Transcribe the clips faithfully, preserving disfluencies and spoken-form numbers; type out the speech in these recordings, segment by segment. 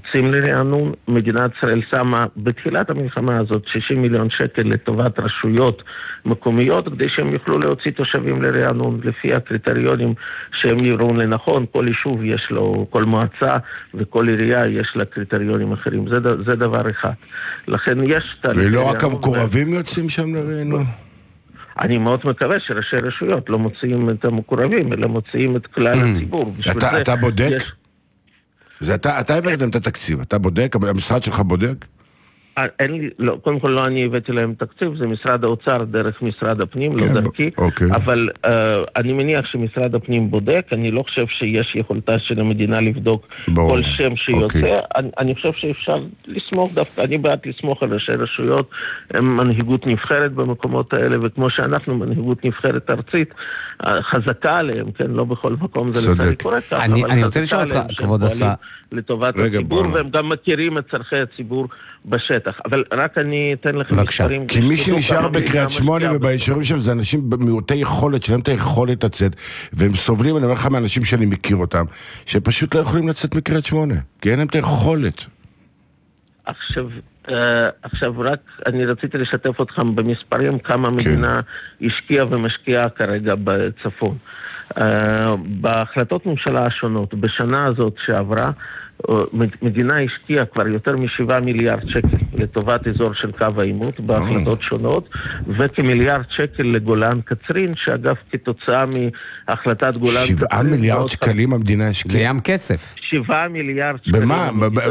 יוצאים לרענון. מדינת ישראל שמה בתחילת המלחמה הזאת שישים מיליון שקל לטובת רשויות מקומיות, כדי שהם יוכלו להוציא תושבים לרענון, לפי הקריטריונים שהם יראו לנכון. כל יישוב יש לו, כל מועצה וכל עירייה יש לה קריטריונים אחרים. זה, זה דבר אחד. לכן יש תהליך... ולא רק המקורבים יוצאים שם לרענון? אני מאוד מקווה שראשי רשויות לא מוציאים את המקורבים, אלא מוציאים את כלל הציבור. אתה בודק? אתה הבאתם את התקציב, אתה בודק? המשרד שלך בודק? אין לי, לא, קודם כל לא אני הבאתי להם תקציב, זה משרד האוצר דרך משרד הפנים, לא דרכי, אבל אני מניח שמשרד הפנים בודק. אני לא חושב שיש יכולתה של המדינה לבדוק כל שם שיוצא. אני חושב שאפשר לסמוך דווקא, אני בעד לסמוך על ראשי רשויות, הם מנהיגות נבחרת במקומות האלה, וכמו שאנחנו מנהיגות נבחרת ארצית, חזקה עליהם, כן, לא בכל מקום זה לפעמים קורה כך, אני רוצה לשאול אותך, כבוד השר, לטובת הציבור, והם גם מכירים את צרכי הציבור בשטח. אבל רק אני אתן לכם מספרים. כי מי שנשאר בקריית שמונה וביישובים שם זה אנשים במעוטי יכולת, שלהם את היכולת לצאת, והם סובלים, אני אומר לך מאנשים שאני מכיר אותם, שפשוט לא יכולים לצאת מקריית שמונה, כי אין להם את היכולת. עכשיו, עכשיו רק אני רציתי לשתף אתכם במספרים, כמה מדינה השקיעה ומשקיעה כרגע בצפון. בהחלטות ממשלה השונות, בשנה הזאת שעברה, מדינה השקיעה כבר יותר משבעה מיליארד שקל לטובת אזור של קו העימות בהחלטות שונות, וכמיליארד שקל לגולן קצרין, שאגב כתוצאה מהחלטת גולן קצרין... שבעה מיליארד שקלים המדינה השקיעה? זה ים כסף. שבעה מיליארד שקלים. במה?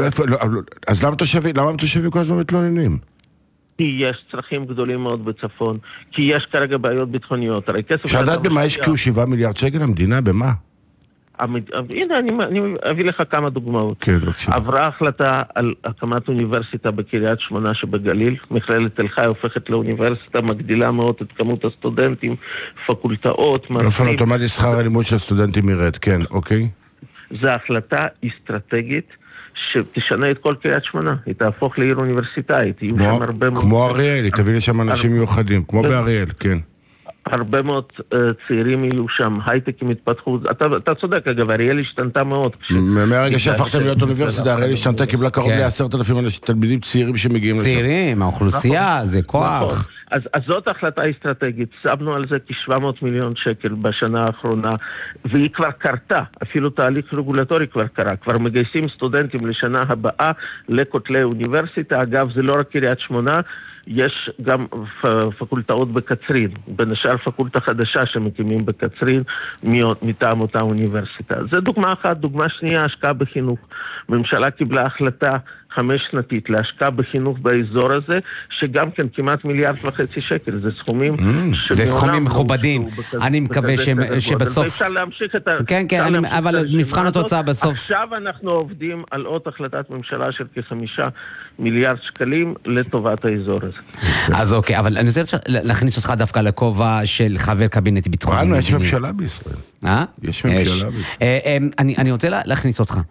אז למה תושבים כל הזמן מתלוננים? כי יש צרכים גדולים מאוד בצפון, כי יש כרגע בעיות ביטחוניות. שעדת במה השקיעו שבעה מיליארד שקל המדינה? במה? הנה, אני, אני אביא לך כמה דוגמאות. כן, בבקשה. עברה החלטה על הקמת אוניברסיטה בקריית שמונה שבגליל. מכללת תל חי הופכת לאוניברסיטה, מגדילה מאוד את כמות הסטודנטים, פקולטאות, מרצים. באופן אוטומטי שכר הלימוד של הסטודנטים ירד, כן, אוקיי. זו החלטה אסטרטגית שתשנה את כל קריית שמונה. היא תהפוך לעיר אוניברסיטאית. כמו אריאל, היא תביא לשם אנשים מיוחדים, כמו באריאל, כן. הרבה מאוד uh, צעירים יהיו שם, הייטקים התפתחו, אתה, אתה צודק אגב, אריאל השתנתה מאוד. מהרגע שהפכתם להיות אוניברסיטה, אריאל השתנתה, קיבלה קרוב לעשרת אלפים תלמידים צעירים שמגיעים לשם. צעירים, האוכלוסייה, זה כוח. אז, אז זאת החלטה אסטרטגית, שמנו על זה כ-שבע מאות מיליון שקל בשנה האחרונה, והיא כבר קרתה, אפילו תהליך רגולטורי כבר קרה, כבר מגייסים סטודנטים לשנה הבאה לכותלי אוניברסיטה. אגב, זה לא רק קריית שמונה, יש גם פקולטאות בקצרין, בין השאר פקולטה חדשה שמקימים בקצרין מטעם אותה אוניברסיטה. זה דוגמה אחת. דוגמה שנייה, השקעה בחינוך. ממשלה קיבלה החלטה חמש שנתית להשקעה בחינוך באזור הזה, שגם כן כמעט מיליארד וחצי שקל. זה סכומים... זה סכומים מכובדים. אני מקווה שבסוף... אפשר להמשיך את ה... כן, כן, אבל נבחן התוצאה בסוף. עכשיו אנחנו עובדים על עוד החלטת ממשלה של כחמישה מיליארד שקלים לטובת האזור הזה. אז אוקיי, אבל אני רוצה להכניס אותך דווקא לכובע של חבר קבינט ביטחון. יש ממשלה בישראל. אה? יש ממשלה בישראל. אני רוצה להכניס אותך.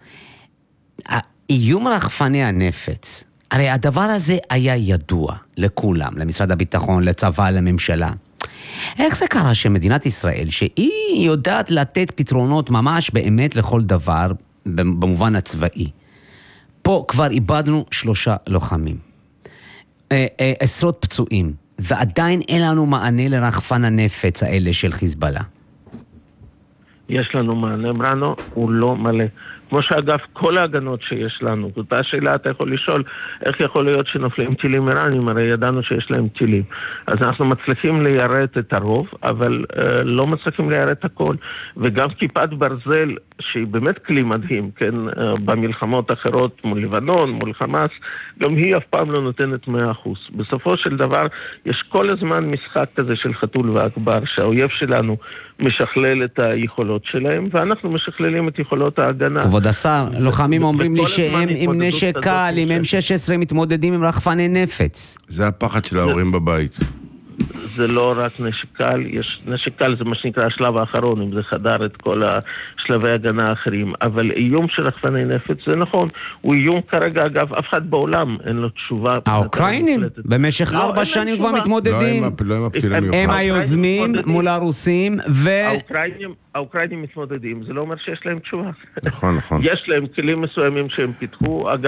איום רחפני הנפץ, הרי הדבר הזה היה ידוע לכולם, למשרד הביטחון, לצבא, לממשלה. איך זה קרה שמדינת ישראל, שהיא יודעת לתת פתרונות ממש באמת לכל דבר, במובן הצבאי, פה כבר איבדנו שלושה לוחמים, עשרות פצועים, ועדיין אין לנו מענה לרחפן הנפץ האלה של חיזבאללה? יש לנו מענה, מרנו, הוא לא מלא. כמו שאגב, כל ההגנות שיש לנו, אותה שאלה אתה יכול לשאול, איך יכול להיות שנופלים טילים איראנים, הרי ידענו שיש להם טילים. אז אנחנו מצליחים ליירט את הרוב, אבל אה, לא מצליחים ליירט הכל. וגם כיפת ברזל, שהיא באמת כלי מדהים, כן, אה, במלחמות אחרות, מול לבנון, מול חמאס, גם היא אף פעם לא נותנת מאה אחוז. בסופו של דבר, יש כל הזמן משחק כזה של חתול ועכבר, שהאויב שלנו משכלל את היכולות שלהם, ואנחנו משכללים את יכולות ההגנה. כבוד השר, לוחמים אומרים לי שהם עם נשק קל, עם אם שש עשרה מתמודדים עם רחפני נפץ. זה הפחד של ההורים בבית. זה לא רק נשק קל, יש נשק קל, זה מה שנקרא השלב האחרון, אם זה חדר את כל השלבי הגנה האחרים, אבל איום של רחפני נפץ, זה נכון, הוא איום כרגע, אגב, אף אחד בעולם אין לו תשובה. האוקראינים, במשך ארבע שנים כבר מתמודדים, הם היוזמים מול הרוסים, ו... האוקראינים מתמודדים, זה לא אומר שיש להם תשובה. נכון, נכון. יש להם כלים מסוימים שהם פיתחו, אגב,